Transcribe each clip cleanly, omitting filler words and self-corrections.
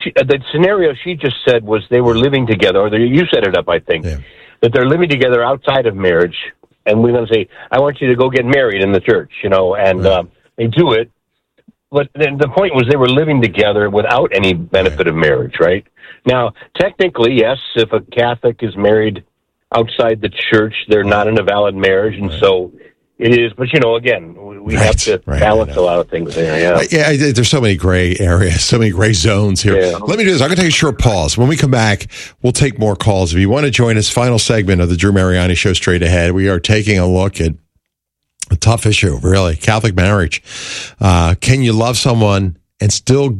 the scenario she just said was they were living together, or you set it up, I think, that they're living together outside of marriage, and we're going to say, I want you to go get married in the church, and they do it. But then the point was they were living together without any benefit of marriage, right? Now, technically, yes, if a Catholic is married outside the church, they're not in a valid marriage, and so it is. But, again, we have to balance a lot of things there, there's so many gray areas, so many gray zones here. Yeah. Let me do this. I'm going to take a short pause. When we come back, we'll take more calls. If you want to join us, final segment of the Drew Mariani Show straight ahead, we are taking a look at a tough issue, really. Catholic marriage. Can you love someone and still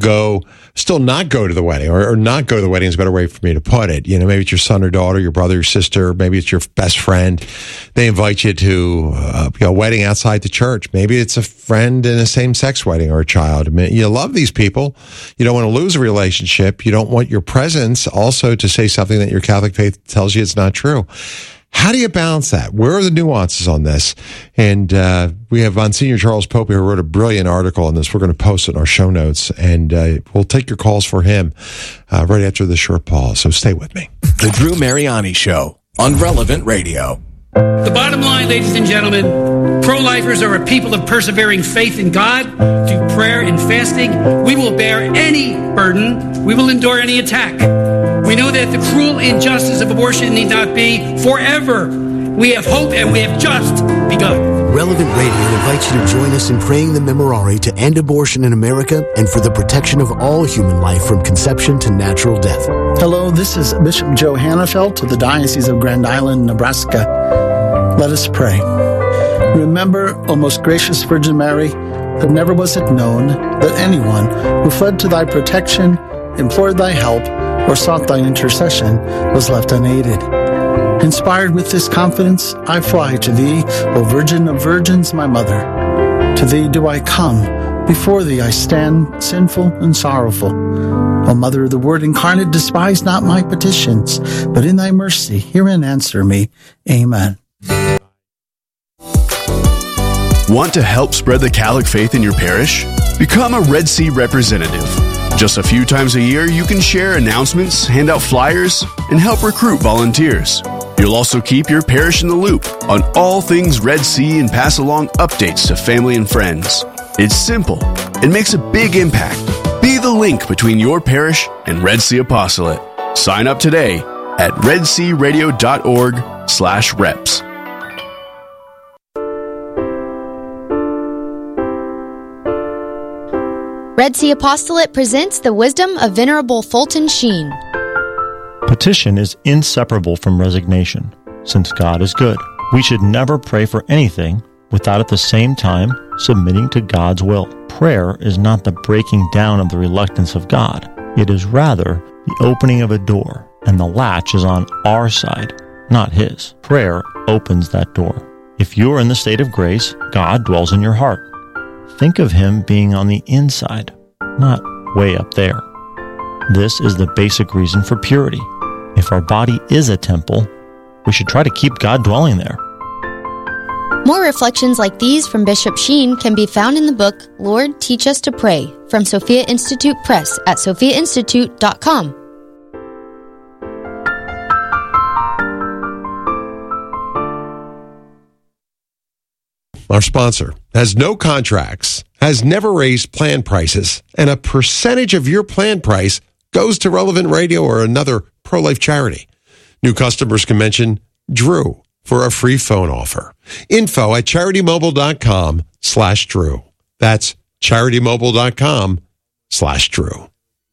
not go to the wedding, or not go to the wedding is a better way for me to put it. Maybe it's your son or daughter, your brother or sister, maybe it's your best friend. They invite you to a wedding outside the church. Maybe it's a friend in a same-sex wedding or a child. I mean, you love these people. You don't want to lose a relationship. You don't want your presence also to say something that your Catholic faith tells you it's not true. How do you balance that? Where are the nuances on this? And we have Monsignor Charles Pope, who wrote a brilliant article on this. We're going to post it in our show notes, and we'll take your calls for him right after the short pause. So stay with me. The Drew Mariani Show on Relevant Radio. The bottom line, ladies and gentlemen, pro-lifers are a people of persevering faith in God. Through prayer and fasting, we will bear any burden. We will endure any attack. We know that the cruel injustice of abortion need not be forever. We have hope, and we have just begun. Relevant Radio invites you to join us in praying the Memorare to end abortion in America and for the protection of all human life from conception to natural death. Hello, this is Bishop Joe Hannafelt of the Diocese of Grand Island, Nebraska. Let us pray. Remember, O most gracious Virgin Mary, that never was it known that anyone who fled to thy protection, implored thy help, or sought thy intercession was left unaided. Inspired with this confidence, I fly to thee, O Virgin of Virgins, my mother. To thee do I come, before thee I stand, sinful and sorrowful. O Mother of the Word incarnate, despise not my petitions, but in thy mercy hear and answer me. Amen. Want to help spread the Catholic faith in your parish? Become a Red Sea representative. Just a few times a year, you can share announcements, hand out flyers, and help recruit volunteers. You'll also keep your parish in the loop on all things Red Sea and pass along updates to family and friends. It's simple and makes a big impact. Be the link between your parish and Red Sea Apostolate. Sign up today at redsearadio.org/reps. Red Sea Apostolate presents the wisdom of Venerable Fulton Sheen. Petition is inseparable from resignation. Since God is good, we should never pray for anything without at the same time submitting to God's will. Prayer is not the breaking down of the reluctance of God. It is rather the opening of a door, and the latch is on our side, not His. Prayer opens that door. If you are in the state of grace, God dwells in your heart. Think of Him being on the inside, not way up there. This is the basic reason for purity. If our body is a temple, we should try to keep God dwelling there. More reflections like these from Bishop Sheen can be found in the book, Lord, Teach Us to Pray, from Sophia Institute Press at sophiainstitute.com. Our sponsor has no contracts, has never raised plan prices, and a percentage of your plan price goes to Relevant Radio or another pro-life charity. New customers can mention Drew for a free phone offer. Info at CharityMobile.com/Drew. That's CharityMobile.com/Drew.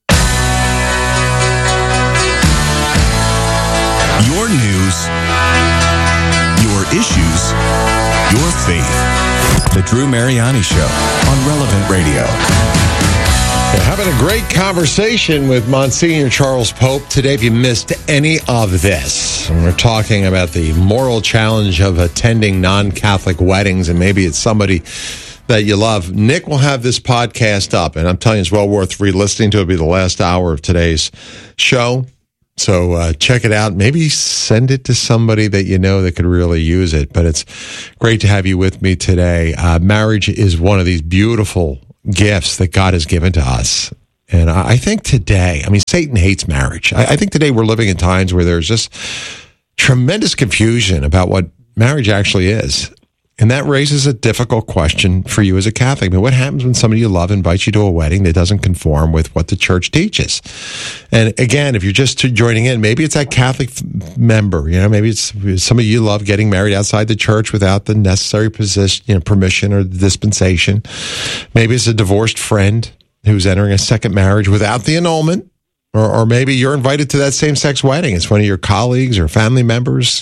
Your news, your issues, your faith. The Drew Mariani Show on Relevant Radio. Having a great conversation with Monsignor Charles Pope today. If you missed any of this, and we're talking about the moral challenge of attending non-Catholic weddings, and maybe it's somebody that you love. Nick will have this podcast up, and I'm telling you, it's well worth re-listening to. It'll be the last hour of today's show. So check it out. Maybe send it to somebody that you know that could really use it. But it's great to have you with me today. Marriage is one of these beautiful gifts that God has given to us. And I think today, Satan hates marriage. I think today we're living in times where there's just tremendous confusion about what marriage actually is. And that raises a difficult question for you as a Catholic. What happens when somebody you love invites you to a wedding that doesn't conform with what the church teaches? And again, if you're just joining in, maybe it's that Catholic member, maybe it's somebody you love getting married outside the church without the necessary permission or the dispensation. Maybe it's a divorced friend who's entering a second marriage without the annulment. Or maybe you're invited to that same-sex wedding. It's one of your colleagues or family members,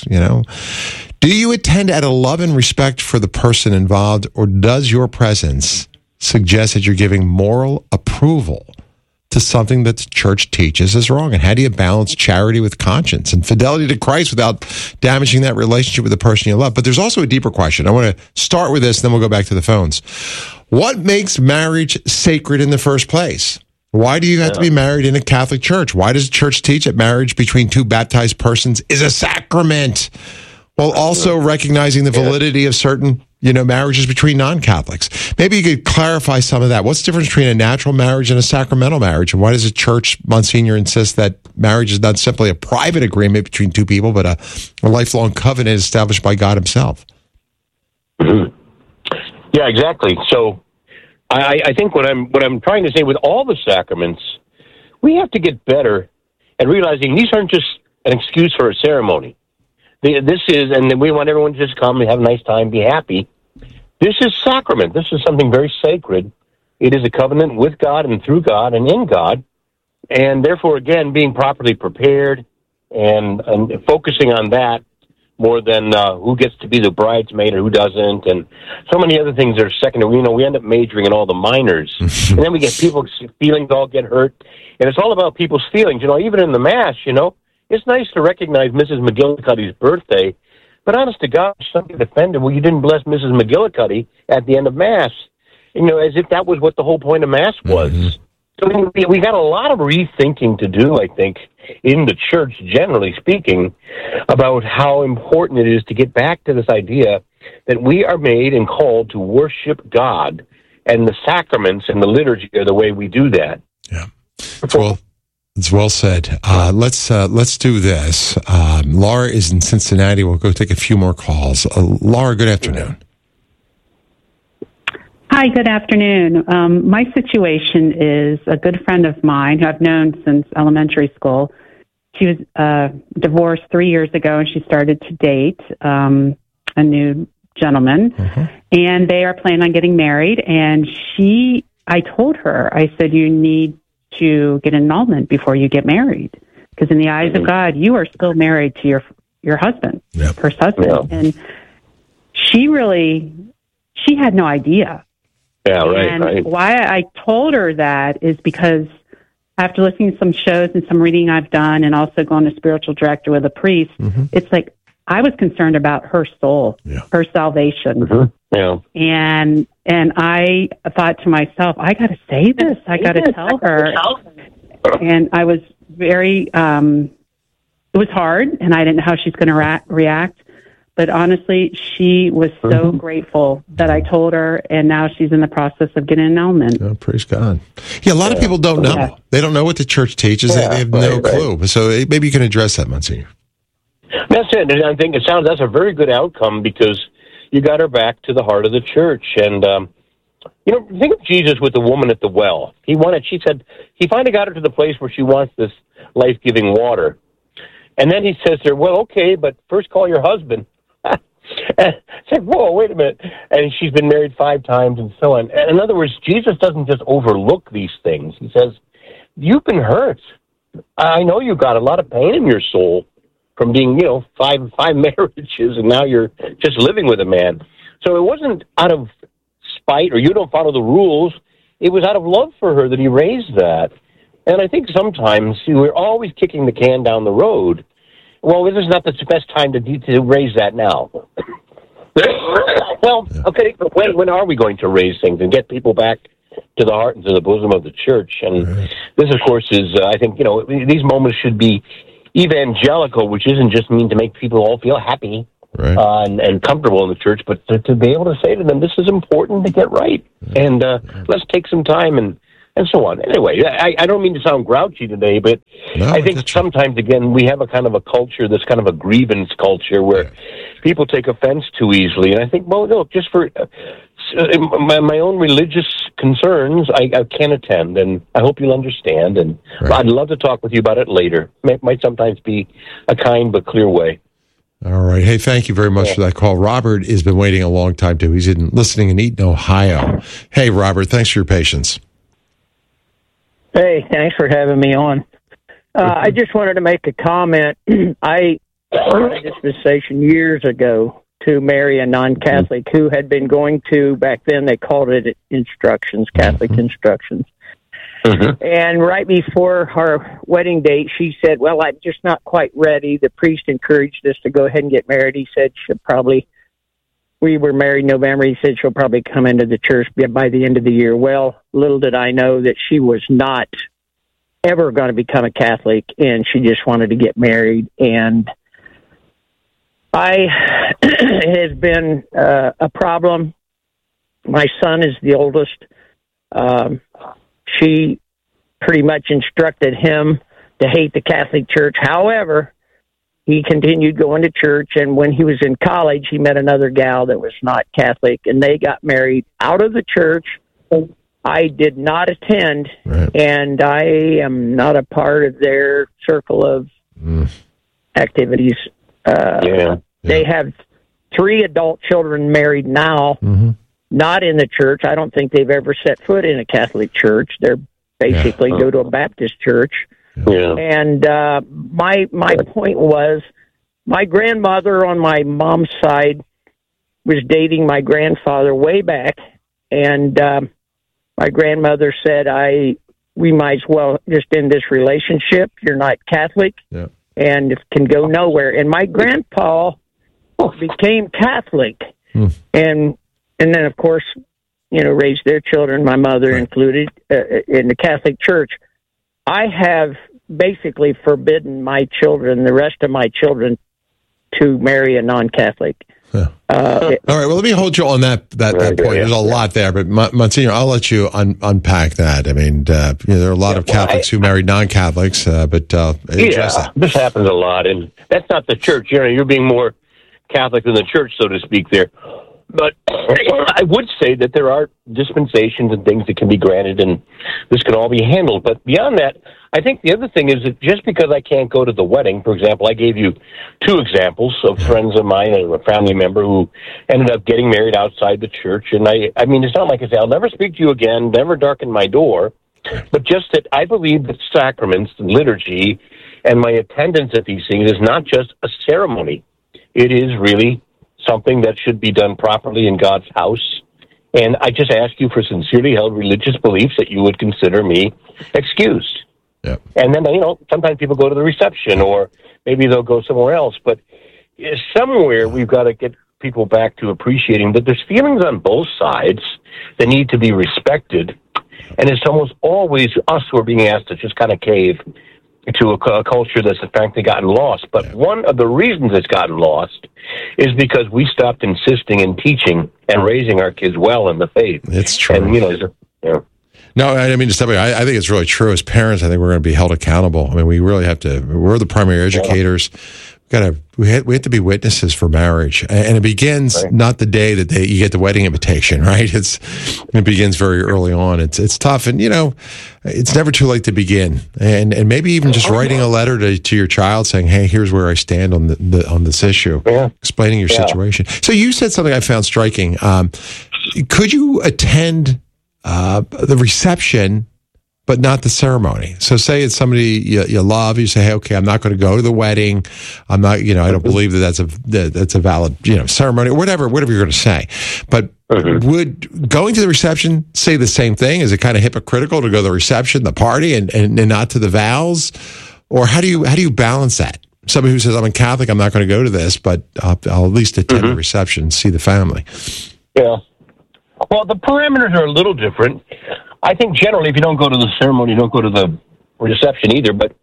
Do you attend out of love and respect for the person involved, or does your presence suggest that you're giving moral approval to something that the church teaches is wrong? And how do you balance charity with conscience and fidelity to Christ without damaging that relationship with the person you love? But there's also a deeper question. I want to start with this, then we'll go back to the phones. What makes marriage sacred in the first place? Why do you have to be married in a Catholic church? Why does the church teach that marriage between two baptized persons is a sacrament, while also recognizing the validity of certain, marriages between non-Catholics? Maybe you could clarify some of that. What's the difference between a natural marriage and a sacramental marriage? And why does the church, Monsignor, insist that marriage is not simply a private agreement between two people, but a lifelong covenant established by God himself? Mm-hmm. Yeah, exactly. So I think what I'm trying to say with all the sacraments, we have to get better at realizing these aren't just an excuse for a ceremony. This is, and we want everyone to just come and have a nice time, be happy. This is sacrament. This is something very sacred. It is a covenant with God and through God and in God. And therefore, again, being properly prepared and focusing on that more than who gets to be the bridesmaid or who doesn't, and so many other things that are secondary. We end up majoring in all the minors. And then we get people's feelings all get hurt. And it's all about people's feelings. Even in the Mass, it's nice to recognize Mrs. McGillicuddy's birthday, but honest to God, something offended. Well, you didn't bless Mrs. McGillicuddy at the end of Mass, as if that was what the whole point of Mass was. Mm-hmm. So we got a lot of rethinking to do, I think, in the church, generally speaking, about how important it is to get back to this idea that we are made and called to worship God, and the sacraments and the liturgy are the way we do that. Yeah. Well, it's well said. Let's do this. Laura is in Cincinnati. We'll go take a few more calls. Laura, good afternoon. Hi, good afternoon. My situation is a good friend of mine who I've known since elementary school. She was divorced 3 years ago, and she started to date a new gentleman, and they are planning on getting married. And I told her, I said, you need to get an annulment before you get married, because in the eyes of God, you are still married to your husband, first husband. Yep. And she had no idea. Yeah, right. And why I told her that is because after listening to some shows and some reading I've done, and also going to spiritual director with a priest, it's like I was concerned about her soul, her salvation. Yeah. And I thought to myself, I got to say this. I got to tell her. And I was very, it was hard, and I didn't know how she's going to react. But honestly, she was so grateful that I told her, and now she's in the process of getting an annulment. Oh, praise God. Yeah, a lot of people don't know. Yeah. They don't know what the church teaches. They have no clue. So maybe you can address that, Monsignor. That's it. And I think that's a very good outcome, because you got her back to the heart of the church. And, think of Jesus with the woman at the well. She said, he finally got her to the place where she wants this life-giving water. And then he says to her, well, okay, but first call your husband. It's like, whoa, wait a minute. And she's been married 5 times and so on. And in other words, Jesus doesn't just overlook these things. He says, you've been hurt. I know you got a lot of pain in your soul from being, 5 marriages, and now you're just living with a man. So it wasn't out of spite or you don't follow the rules. It was out of love for her that he raised that. And I think sometimes we're always kicking the can down the road. Well, this is not the best time to raise that now. Well, okay, but when are we going to raise things and get people back to the heart and to the bosom of the church? And this, of course, is, I think, these moments should be evangelical, which isn't just mean to make people all feel happy and comfortable in the church, but to be able to say to them, this is important to get right. And let's take some time and and so on. Anyway, I don't mean to sound grouchy today, but I think sometimes, again, we have a kind of a culture that's kind of a grievance culture where people take offense too easily. And I think, well, no, just for my own religious concerns, I can't attend, and I hope you'll understand. And I'd love to talk with you about it later. It might sometimes be a kind but clear way. All right. Hey, thank you very much for that call. Robert has been waiting a long time, too. He's listening in Eaton, Ohio. Hey, Robert, thanks for your patience. Hey, thanks for having me on. I just wanted to make a comment. I had a dispensation years ago to marry a non-Catholic who had been going to, back then they called it instructions, Catholic instructions. And right before her wedding date, she said, well, I'm just not quite ready. The priest encouraged us to go ahead and get married. He said we were married in November. He said she'll probably come into the church by the end of the year. Well, little did I know that she was not ever going to become a Catholic, and she just wanted to get married. And it has been a problem. My son is the oldest. She pretty much instructed him to hate the Catholic Church. However, he continued going to church, and when he was in college, he met another gal that was not Catholic, and they got married out of the church. I did not attend, and I am not a part of their circle of activities. They have 3 adult children married now, not in the church. I don't think they've ever set foot in a Catholic church. They're basically go to a Baptist church. And my point was, my grandmother on my mom's side was dating my grandfather way back, and my grandmother said, we might as well just end this relationship. You're not Catholic, and it can go nowhere. And my grandpa became Catholic, and then, of course, raised their children, my mother included, in the Catholic Church. I have basically forbidden my children, the rest of my children, to marry a non-Catholic. All right, well, let me hold you on that point. There's a lot there, but Monsignor, I'll let you unpack that. I mean, there are a lot of Catholics who marry non-Catholics, but this happens a lot, and that's not the church. You're being more Catholic than the church, so to speak, there. But I would say that there are dispensations and things that can be granted, and this can all be handled. But beyond that, I think the other thing is that just because I can't go to the wedding, for example, I gave you 2 examples of friends of mine and a family member who ended up getting married outside the church. And I mean, it's not like I say, I'll never speak to you again, never darken my door, but just that I believe that sacraments and liturgy and my attendance at these things is not just a ceremony. It is really something that should be done properly in God's house. And I just ask you for sincerely held religious beliefs that you would consider me excused. And then, sometimes people go to the reception, or maybe they'll go somewhere else. But somewhere we've got to get people back to appreciating that there's feelings on both sides that need to be respected. And it's almost always us who are being asked to just kind of cave to a culture that's frankly gotten lost. But one of the reasons it's gotten lost is because we stopped insisting and teaching and raising our kids well in the faith. It's true. And, No, I mean, I think it's really true. As parents, I think we're going to be held accountable. I mean, we really have to. We're the primary educators. We have to be witnesses for marriage, and it begins not the day that you get the wedding invitation, right? It begins very early on. It's tough, and it's never too late to begin, and maybe even just writing a letter to your child saying, "Hey, here's where I stand on this issue," explaining your situation. So you said something I found striking. Could you attend the reception, but not the ceremony? So say it's somebody you love, you say, hey, okay, I'm not going to go to the wedding. I'm not, I don't believe that's a valid, ceremony, or whatever you're going to say. But would going to the reception say the same thing? Is it kind of hypocritical to go to the reception, the party, and not to the vows? Or how do you balance that? Somebody who says, I'm a Catholic, I'm not going to go to this, but I'll at least attend the reception and see the family. Yeah. Well, the parameters are a little different. I think generally, if you don't go to the ceremony, you don't go to the reception either. But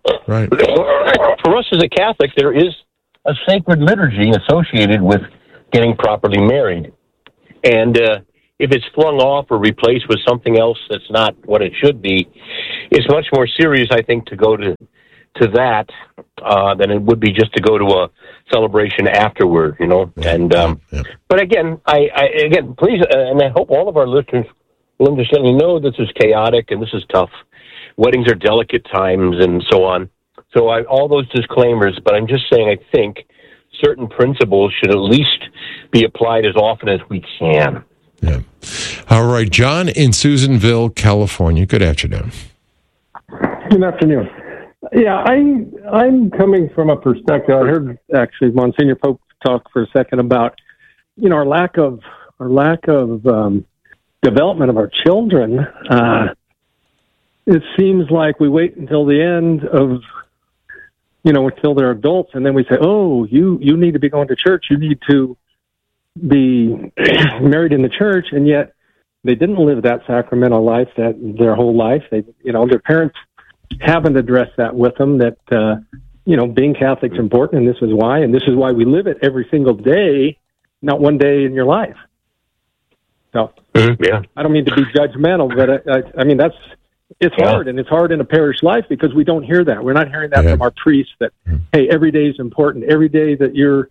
for us as a Catholic, there is a sacred liturgy associated with getting properly married. And if it's flung off or replaced with something else that's not what it should be, it's much more serious, I think, to go to that than it would be just to go to a celebration afterward, And but again, I please, and I hope all of our listeners will understand. We know this is chaotic and this is tough. Weddings are delicate times and so on. So all those disclaimers, but I'm just saying I think certain principles should at least be applied as often as we can. Yeah. All right, John in Susanville, California. Good afternoon. Good afternoon. Yeah, I'm coming from a perspective. I heard actually Monsignor Pope talk for a second about our lack of development of our children. It seems like we wait until the end of until they're adults, and then we say, "Oh, you need to be going to church. You need to be married in the church," and yet they didn't live that sacramental life that their whole life. They, their parents haven't addressed that with them. That being Catholic is important, and this is why we live it every single day, not one day in your life. So, yeah, I don't mean to be judgmental, but I mean it's hard, and it's hard in a parish life because we don't hear that. We're not hearing that from our priests. That hey, every day is important. Every day that you're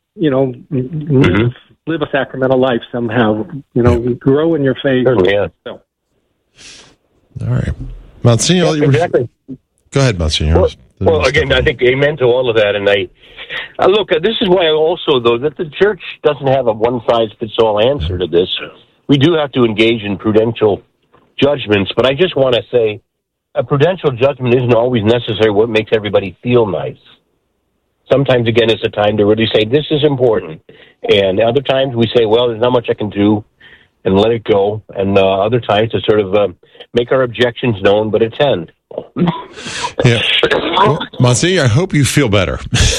live a sacramental life somehow. Grow in your faith. Yeah. So. All right, Monsignor. Exactly. Go ahead, Monsignor. Well, again, I think amen to all of that. And I look, this is why also, though, that the church doesn't have a one-size-fits-all answer to this. We do have to engage in prudential judgments, but I just want to say a prudential judgment isn't always necessarily what makes everybody feel nice. Sometimes, again, it's a time to really say, this is important. And other times we say, well, there's not much I can do, and let it go. And other times to sort of make our objections known, but attend. Yeah. Well, Monsignor, I hope you feel better.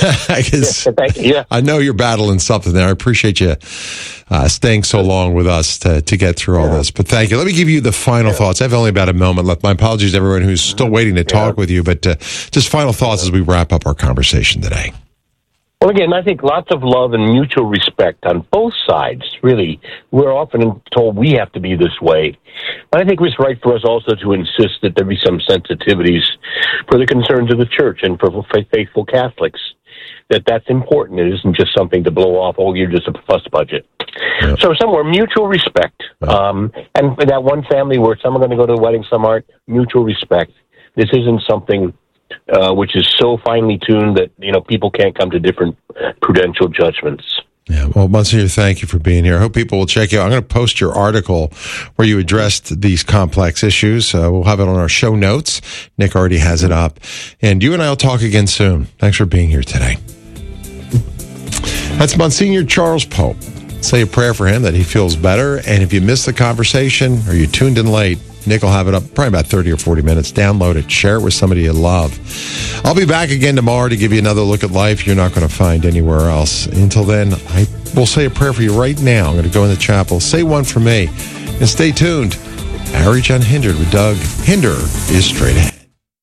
I know you're battling something there. I appreciate you staying so long with us to get through all this. But thank you. Let me give you the final thoughts. I have only about a moment left. My apologies to everyone who's still waiting to talk with you, but just final thoughts as we wrap up our conversation today. Well, again, I think lots of love and mutual respect on both sides, really. We're often told we have to be this way. But I think it's right for us also to insist that there be some sensitivities for the concerns of the church and for faithful Catholics, that's important. It isn't just something to blow off, you're just a fuss budget. Yep. So somewhere, mutual respect. And that one family where some are going to go to the wedding, some aren't, mutual respect. This isn't something which is so finely tuned that people can't come to different prudential judgments. Yeah, well, Monsignor, thank you for being here. I hope people will check you out. I'm going to post your article where you addressed these complex issues. We'll have it on our show notes. Nick already has it up. And you and I will talk again soon. Thanks for being here today. That's Monsignor Charles Pope. Say a prayer for him that he feels better. And if you missed the conversation or you tuned in late, Nick will have it up probably about 30 or 40 minutes. Download it. Share it with somebody you love. I'll be back again tomorrow to give you another look at life you're not going to find anywhere else. Until then, I will say a prayer for you right now. I'm going to go in the chapel. Say one for me. And stay tuned. Marriage Unhindered with Doug Hinder is straight ahead.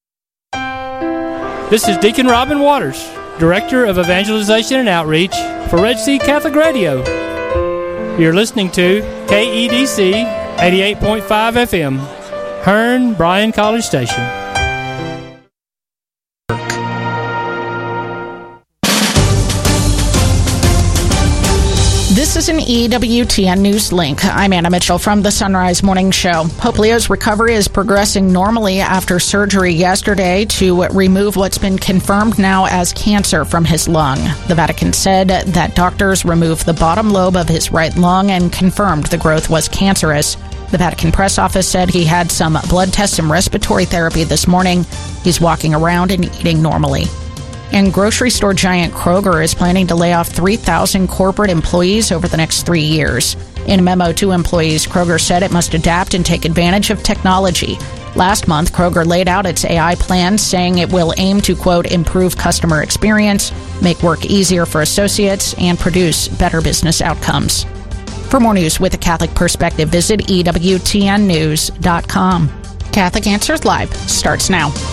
This is Deacon Robin Waters, Director of Evangelization and Outreach for Red Sea Catholic Radio. You're listening to KEDC 88.5 FM, Hearn, Bryan College Station. This is an EWTN News Link. I'm Anna Mitchell from the Sunrise Morning Show. Pope Leo's recovery is progressing normally after surgery yesterday to remove what's been confirmed now as cancer from his lung. The Vatican said that doctors removed the bottom lobe of his right lung and confirmed the growth was cancerous. The Vatican press office said he had some blood tests and respiratory therapy this morning. He's walking around and eating normally. And grocery store giant Kroger is planning to lay off 3,000 corporate employees over the next 3 years. In a memo to employees, Kroger said it must adapt and take advantage of technology. Last month, Kroger laid out its AI plan, saying it will aim to, quote, improve customer experience, make work easier for associates, and produce better business outcomes. For more news with a Catholic perspective, visit EWTNnews.com. Catholic Answers Live starts now.